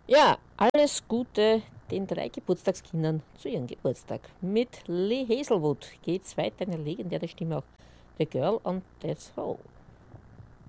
Ja, alles Gute den 3 Geburtstagskindern zu ihrem Geburtstag. Mit Lee Hazelwood geht's weiter, eine legendäre Stimme auch. The Girl on Death Row.